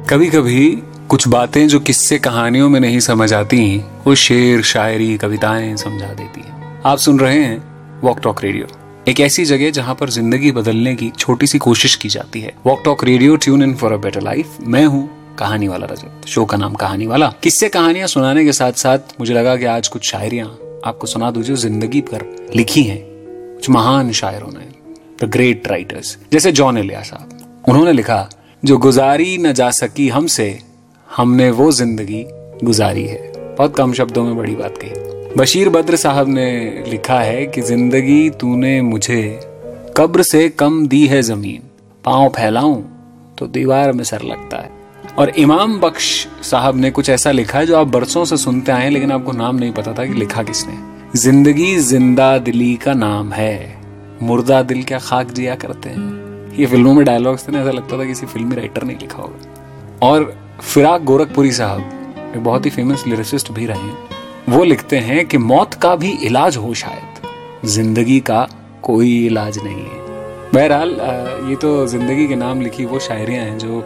कभी कभी कुछ बातें जो किस्से कहानियों में नहीं समझ आती, वो शेर शायरी कविताएं समझा देती हैं। आप सुन रहे हैं वॉक टॉक रेडियो, एक ऐसी जगह जहां पर जिंदगी बदलने की छोटी सी कोशिश की जाती है। Walk talk radio, tune in for a better life. मैं हूं कहानी वाला रजत। शो का नाम कहानी वाला। किस्से कहानियां सुनाने के साथ साथ मुझे लगा कि आज कुछ शायरियां आपको सुना दूं जो जिंदगी पर लिखी हैं कुछ महान शायरों ने, द ग्रेट राइटर्स, जैसे जॉन एलिया साहब। उन्होंने लिखा, जो गुजारी न जा सकी हमसे, हमने वो जिंदगी गुजारी है। बहुत कम शब्दों में बड़ी बात कही। बशीर बद्र साहब ने लिखा है कि जिंदगी तूने मुझे कब्र से कम दी है जमीन, पांव फैलाऊं तो दीवार में सर लगता है। और इमाम बख्श साहब ने कुछ ऐसा लिखा है जो आप बरसों से सुनते आए, लेकिन आपको नाम नहीं पता था कि लिखा किसने। जिंदगी जिंदा दिली का नाम है, मुर्दा दिल क्या खाक जिया करते हैं। ये फिल्मों में डायलॉग्स थे ना, ऐसा लगता था किसी फिल्मी राइटर ने लिखा होगा। और फिराक गोरखपुरी साहब एक बहुत ही फेमस लिरिसिस्ट भी रहे हैं, वो लिखते हैं कि मौत का भी इलाज हो शायद, जिंदगी का कोई इलाज नहीं है। बहरहाल ये तो जिंदगी के नाम लिखी वो शायरियां हैं जो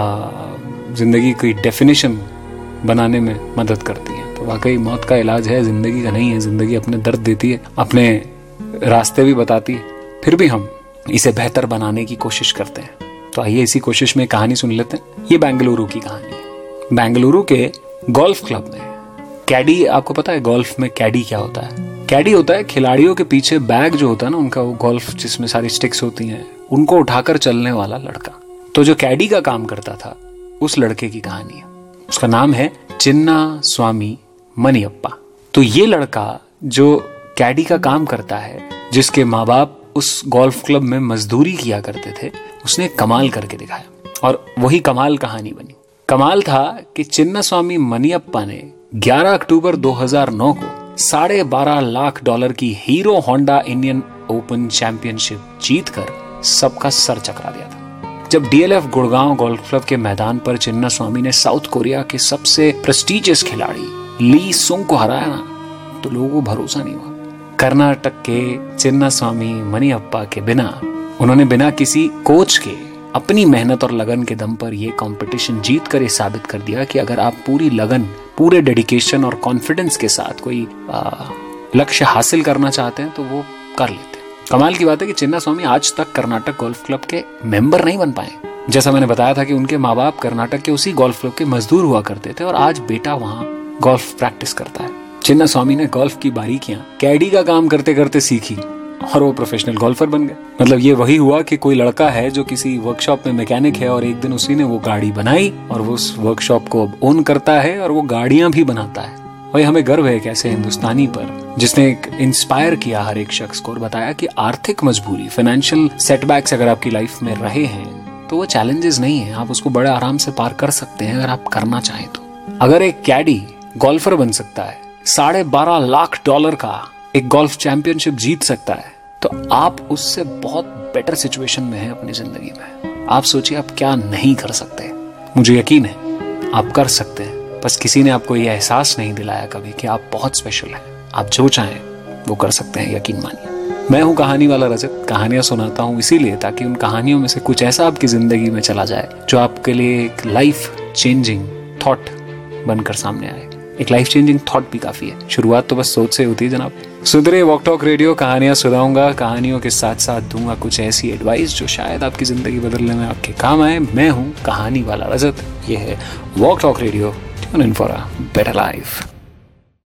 जिंदगी की डेफिनेशन बनाने में मदद करती हैं। तो वाकई मौत का इलाज है, जिंदगी का नहीं है। जिंदगी अपने दर्द देती है, अपने रास्ते भी बताती है, फिर भी हम इसे बेहतर बनाने की कोशिश करते हैं। तो आइए इसी कोशिश में कहानी सुन लेते हैं। ये बेंगलुरु की कहानी है। बेंगलुरु के गोल्फ क्लब में कैडी, आपको पता है गोल्फ में कैडी क्या होता है? कैडी होता है खिलाड़ियों के पीछे बैग जो होता है ना उनका, वो गोल्फ जिसमें सारी स्टिक्स होती हैं, उनको उठाकर चलने वाला लड़का। तो जो कैडी का काम करता था उस लड़के की कहानी है। उसका नाम है चिन्ना स्वामी मनियप्पा। तो ये लड़का जो कैडी का काम करता है, जिसके माँ बाप उस गोल्फ क्लब में मजदूरी किया करते थे, उसने कमाल करके दिखाया और वही कमाल कहानी बनी। कमाल था कि चिन्ना स्वामी मनियप्पा ने 11 अक्टूबर 2009 को $12.5 लाख की hero Honda Indian open championship जीतकर सबका सर चकरा दिया था। जब डीएलएफ गुड़गांव गोल्फ क्लब के मैदान पर चिन्ना स्वामी ने साउथ कोरिया के सबसे प्रेस्टिजियस खिलाड़ी ली सुंग को हराया ना, तो लोगों को भरोसा नहीं हुआ। कर्नाटक के चिन्ना स्वामी मनियप्पा के बिना, उन्होंने बिना किसी कोच के अपनी मेहनत और लगन के दम पर यह कंपटीशन जीत कर ये साबित कर दिया कि अगर आप पूरी लगन, पूरे डेडिकेशन और कॉन्फिडेंस के साथ कोई लक्ष्य हासिल करना चाहते हैं तो वो कर लेते हैं। कमाल की बात है कि चिन्ना स्वामी आज तक कर्नाटक गोल्फ क्लब के मेंबर नहीं बन पाए। जैसा मैंने बताया था कि उनके माँ बाप कर्नाटक के उसी गोल्फ क्लब के मजदूर हुआ करते थे और आज बेटा वहां गोल्फ प्रैक्टिस करता है। चिन्ना स्वामी ने गोल्फ की बारीकियां कैडी का काम करते करते सीखी और वो प्रोफेशनल गोल्फर बन गए। मतलब ये वही हुआ कि कोई लड़का है जो किसी वर्कशॉप में मैकेनिक है और एक दिन उसी ने वो गाड़ी बनाई और वो उस वर्कशॉप को अब ओन करता है और वो गाड़ियां भी बनाता है। और हमें गर्व है एक ऐसे हिंदुस्तानी पर जिसने एक इंस्पायर किया हर एक शख्स को और बताया कि आर्थिक मजबूरी, फाइनेंशियल सेटबैक्स अगर आपकी लाइफ में रहे हैं तो वो चैलेंजेस नहीं है, आप उसको बड़े आराम से पार कर सकते हैं अगर आप करना चाहें तो। अगर एक कैडी गोल्फर बन सकता है, $12.5 लाख का एक गोल्फ चैंपियनशिप जीत सकता है, तो आप उससे बहुत बेटर सिचुएशन में हैं अपनी जिंदगी में। आप सोचिए आप क्या नहीं कर सकते। मुझे यकीन है आप कर सकते हैं, बस किसी ने आपको यह एहसास नहीं दिलाया कभी कि आप बहुत स्पेशल हैं। आप जो चाहें वो कर सकते हैं, यकीन मानिए। मैं हूं कहानी वाला रजत। कहानियां सुनाता हूं इसीलिए ताकि उन कहानियों में से कुछ ऐसा आपकी जिंदगी में चला जाए जो आपके लिए एक लाइफ चेंजिंग थॉट बनकर सामने आए। एक लाइफ चेंजिंग थॉट भी काफी है, शुरुआत तो बस सोच से होती है जनाब। सुधरे वॉक टॉक रेडियो, कहानियां सुनाऊंगा, कहानियों के साथ साथ दूंगा कुछ ऐसी एडवाइस जो शायद आपकी जिंदगी बदलने में आपके काम आए। मैं हूं कहानी वाला रजत, ये है walk talk radio, tune in for a better life.